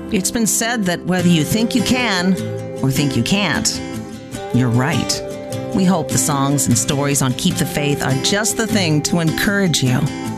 It's been said that whether you think you can or think you can't, you're right. We hope the songs and stories on Keep the Faith are just the thing to encourage you.